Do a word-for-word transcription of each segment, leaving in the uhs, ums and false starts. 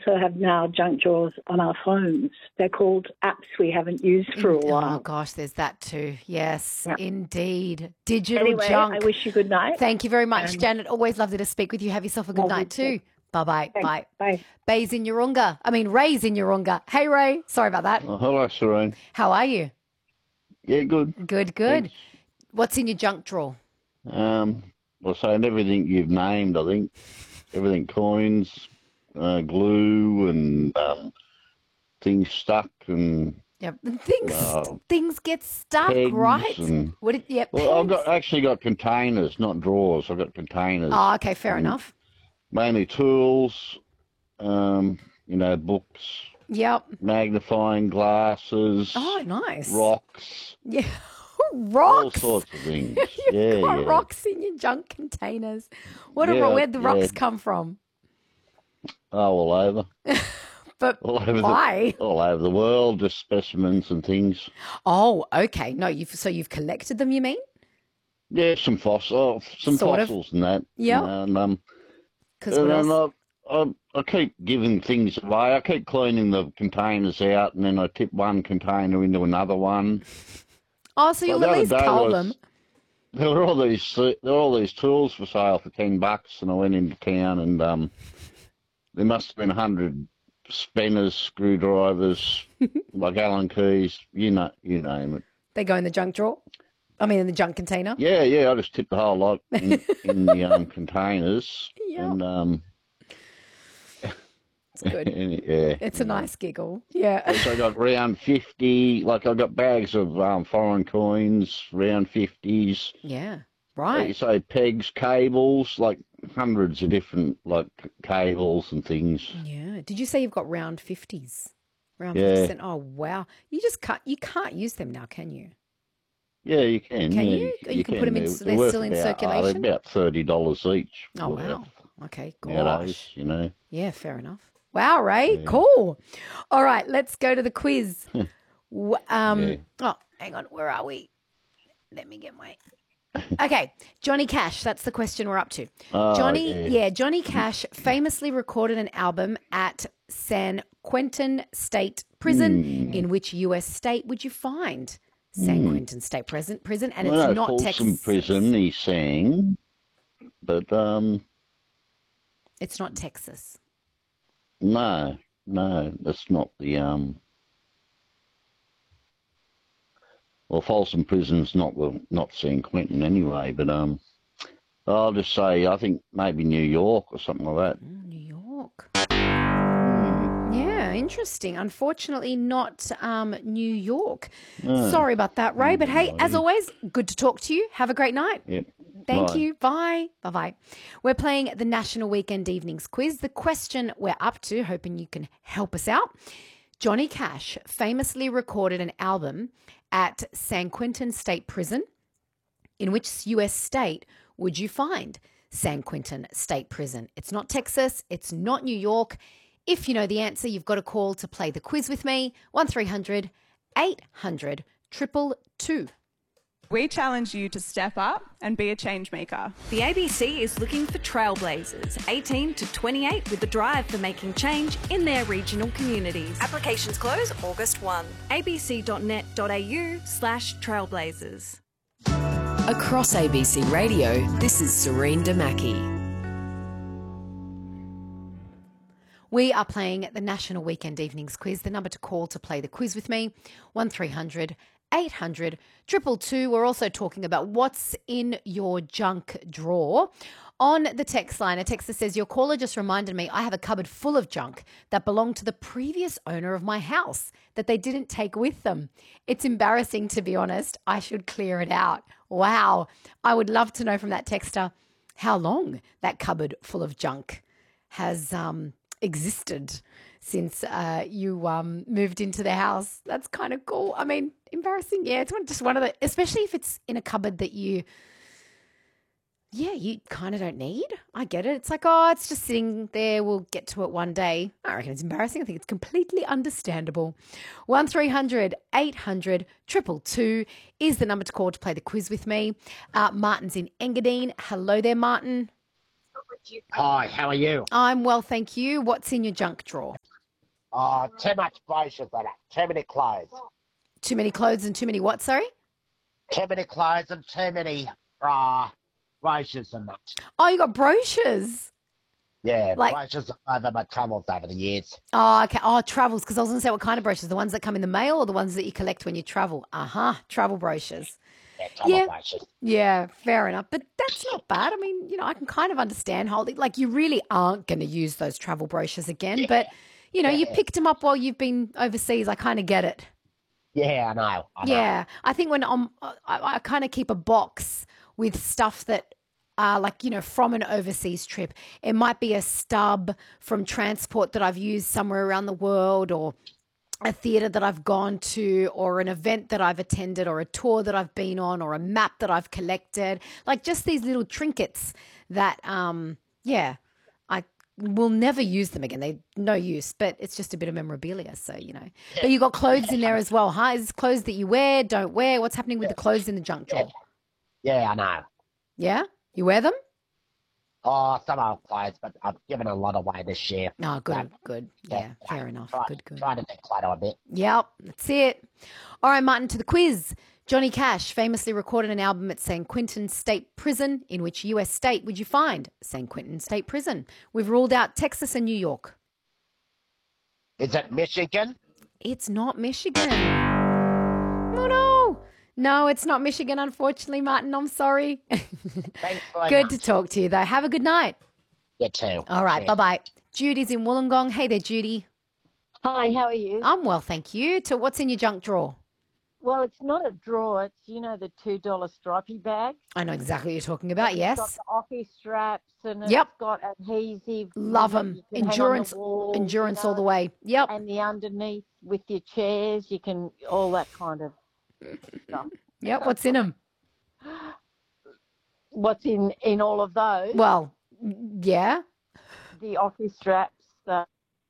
also have now junk drawers on our phones. They're called apps we haven't used for a while. Oh, gosh, there's that too. Yes, Yep. indeed. Digital Anyway, junk. I wish you good night. Thank you very much, And- Janet. Always lovely to speak with you. Have yourself a good Lovely night to- too. Bye-bye. Thanks. Bye. Bye. Bay's in Urunga. I mean, Ray's in Urunga. Hey, Ray. Sorry about that. Oh, hello, Serene. How are you? Yeah, good. Good, good. Thanks. What's in your junk drawer? Um, well, saying everything you've named, I think. Everything coins, uh, glue, and um, things stuck, and Yep. Things Uh, things get stuck, pegs right? and- What did, yep, well, I've pegs. got actually got containers, not drawers. I've got containers. Oh, okay, fair Um, enough. Mainly tools, um, you know, books, Yep. magnifying glasses, Oh, nice. rocks, Yeah. all Rocks. sorts of things. You've yeah, got yeah. rocks in your junk containers. What are, Yeah, where'd the rocks yeah. come from? Oh, all over. But All over why? The, all over the world, just specimens and things. Oh, okay. No, you've so you've collected them, you mean? Yeah, some fossils, some Sort of. fossils and that. Yeah. And um, Because and what then else? I, I, I keep giving things away. I keep cleaning the containers out, and then I tip one container into another one. Oh, so you'll Well, at the least other day cull was- them. There were all these there were all these tools for sale for ten bucks, and I went into town, and um, there must have been a hundred spinners, screwdrivers, like Allen keys, you know, you name it. They go in the junk drawer. I mean, in the junk container. Yeah, yeah. I just tipped the whole lot in, in the um, containers, Yeah. and um, It's good. and, yeah. It's a nice giggle. Yeah. So I got round fifty, like I got bags of um, foreign coins, round fifties. Yeah. Like you Right. say, pegs, cables, like hundreds of different like c- cables and things. Yeah. Did you say you've got round fifties? Round Yeah. fifty cent. Oh wow. You just can't. You can't use them now, can you? Yeah, you can. Can yeah, you? You can put 'em in- They're- they're worth still in about, oh, circulation? they're about thirty dollars each. Oh worth wow. Okay. Nowadays, Gosh. you know. Yeah. Fair enough. Wow, Ray. Yeah. Cool. All right. Let's go to the quiz. W- um. Yeah. Oh, hang on. Where are we? Let me get my. Okay, Johnny Cash. That's the question we're up to. Oh, Johnny, yeah. yeah, Johnny Cash famously recorded an album at San Quentin State Prison. Hmm. In which U S state would you find San Quentin State Prison? Prison, and Well, it's no, not Folsom Texas. Prison, he sang, but um, It's not Texas. no, no, that's not the um. Well, Folsom Prison's not the not San Quentin anyway, but um, I'll just say I think maybe New York or something like that. Mm, New York. Hmm. Yeah, interesting. Unfortunately, not um, New York. No. Sorry about that, Ray. But hey, as Alrighty. always, good to talk to you. Have a great night. Yep. Thank Bye. you. Bye. Bye bye. We're playing the National Weekend Evenings Quiz. The question we're up to, hoping you can help us out. Johnny Cash famously recorded an album at San Quentin State Prison. In which U S state would you find San Quentin State Prison? It's not Texas. It's not New York. If you know the answer, you've got a call to play the quiz with me. one three hundred eight hundred two two two. We challenge you to step up and be a change maker. The A B C is looking for trailblazers, eighteen to twenty-eight, with a drive for making change in their regional communities. Applications close August first. abc.net.au slash trailblazers. Across A B C Radio, this is Serene Damaki. We are playing the National Weekend Evenings Quiz. The number to call to play the quiz with me, one three hundred eight hundred two two two. We're also talking about what's in your junk drawer. On the text line, a texter says, your caller just reminded me I have a cupboard full of junk that belonged to the previous owner of my house that they didn't take with them. It's embarrassing, to be honest. I should clear it out. Wow. I would love to know from that texter how long that cupboard full of junk has um, existed since uh, you um, moved into the house. That's kind of cool. I mean, embarrassing. Yeah, it's one, just one of the, especially if it's in a cupboard that you, yeah, you kind of don't need. I get it. It's like, oh, it's just sitting there. We'll get to it one day. I reckon it's embarrassing. I think it's completely understandable. one three hundred eight hundred two two two is the number to call to play the quiz with me. Uh, Martin's in Engadine. Hello there, Martin. Hi, how are you? I'm well, thank you. What's in your junk drawer? Oh, too much brochures on it. Too many clothes. Too many clothes and too many what, sorry? Too many clothes and too many uh, brochures and that. Oh, you got brochures. Yeah, Like- brochures over my travels over the years. Oh, okay. Oh, travels, because I was going to say what kind of brochures? The ones that come in the mail or the ones that you collect when you travel? Uh-huh, travel brochures. Yeah, travel Yeah. brochures. Yeah, fair enough. But that's not bad. I mean, you know, I can kind of understand holding, like you really aren't going to use those travel brochures again, but, you know, you Yeah. picked them up while you've been overseas. I kind of get it. Yeah, I know. I know. Yeah, I think when I'm, I, I kind of keep a box with stuff that are like, you know, from an overseas trip. It might be a stub from transport that I've used somewhere around the world, or a theatre that I've gone to, or an event that I've attended, or a tour that I've been on, or a map that I've collected. Like just these little trinkets that, um, yeah, I will never use them again. They're no use, but it's just a bit of memorabilia. So, you know, but you got clothes in there as well, huh? Is this clothes that you wear, don't wear? What's happening with the clothes in the junk drawer? Yeah, I know. Yeah? You wear them? Oh, some old clothes, but I've given a lot away this year. No, good, Yeah. good. Yeah. Yeah, fair enough. Try, Good, good. Trying to declutter a bit. Yep, that's it. All right, Martin, to the quiz. Johnny Cash famously recorded an album at San Quentin State Prison. In which U S state would you find San Quentin State Prison? We've ruled out Texas and New York. Is it Michigan? It's not Michigan. Oh, no. No, it's not Michigan, unfortunately, Martin. I'm sorry. Thanks very Good much. to talk to you, though. Have a good night. You too. All right, Cheers. bye-bye. Judy's in Wollongong. Hey there, Judy. Hi, how are you? I'm well, thank you. To what's in your junk drawer? Well, it's not a drawer. It's, you know, the two dollar stripy bag. I know exactly what you're talking about, It's yes. got the Ocky straps and it's Yep. got adhesive. Love you know, them. you can hang on the Endurance, walls, endurance you all the know, way. Yep. And the underneath with your chairs, you can, all that kind of stuff. Yep. What's in them? What's in, in all of those? Well, yeah. The Ocky straps, the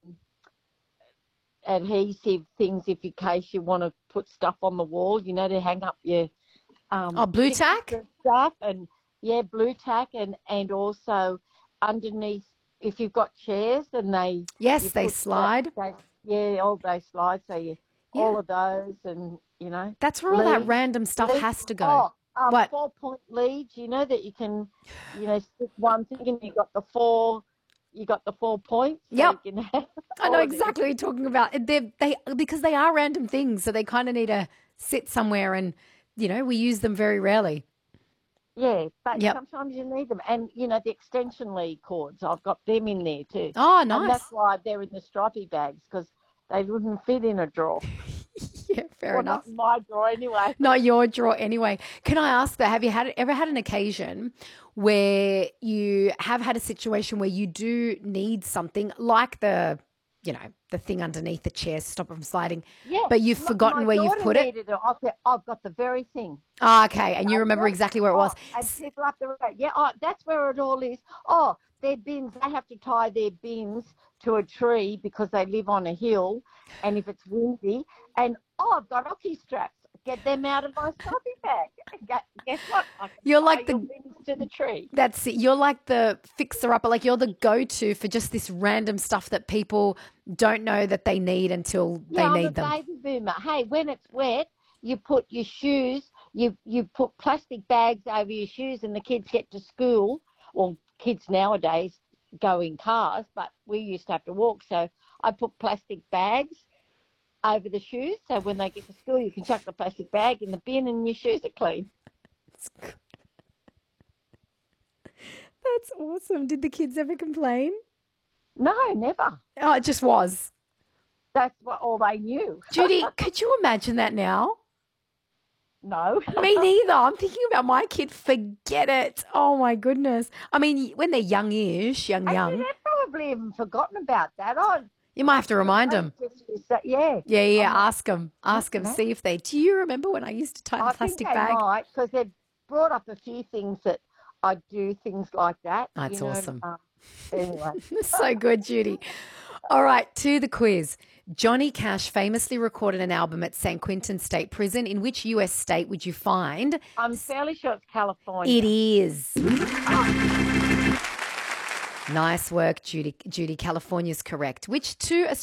adhesive things if in case you want to put stuff on the wall, you know, to hang up your um Oh, blue tack? pictures and stuff, and yeah, blue tack, and and also underneath if you've got chairs and they Yes, you they put that- slide. they, yeah, all they slide, so you Yeah. all of those, and you know, That's where all that leads- random stuff leads- has to go. Oh, um, What? four point leads, you know, that you can, you know, stick one thing and you got the four, you got the four points. so Yep. you can have I know all of it. exactly what you're talking about. They they because they are random things, so they kind of need to sit somewhere, and you know we use them very rarely. Yeah, but Yep. sometimes you need them. And, you know, the extension lead cords, I've got them in there too. Oh, And nice. that's why they're in the stripy bags, because they wouldn't fit in a drawer. Yeah, fair well, enough. not in my drawer anyway. Not your drawer anyway. Can I ask that? Have you had ever had an occasion where you have had a situation where you do need something like the, you know, the thing underneath the chair to stop it from sliding, Yeah, but you've my- forgotten my where you've daughter put it? needed I've got, I've got the very thing. Oh, okay, and you Uh, remember yeah. exactly where it was. Oh, and people up the road. Yeah, oh, that's where it all is. Oh, their bins, they have to tie their bins to a tree because they live on a hill, and if it's windy, and oh, I've got hockey straps. Get them out of my stripy bag. Gu- Guess what? I can You're tie like the- your bins to the tree. That's it. You're like the fixer-upper. Like you're the go-to for just this random stuff that people don't know that they need until they Yeah, I'm need a them. baby boomer. Hey, when it's wet, you put your shoes, you you put plastic bags over your shoes, and the kids get to school. Well, kids nowadays go in cars, but we used to have to walk. So I put plastic bags over the shoes, so when they get to school, you can chuck the plastic bag in the bin, and your shoes are clean. That's awesome. Did the kids ever complain? No, never. Oh, it just was. That's what all they knew. Judy, could you imagine that now? No. Me neither. I'm thinking about my kid. Forget it. Oh my goodness. I mean, when they're youngish, young, And young, they've probably even forgotten about that. Oh, you might have to remind them. yeah. Yeah, yeah. I'm- Ask them. Ask them. See if they. Do you remember when I used to tie I the plastic think they bag? might, because they've brought up a few things that I do things like that. That's you know, awesome. um, anyway, So good, Judy. All right, to the quiz. Johnny Cash famously recorded an album at San Quentin State Prison. In which U S state would you find? I'm fairly sure it's California. It is. Nice work, Judy. Judy, California's correct. Which two Australian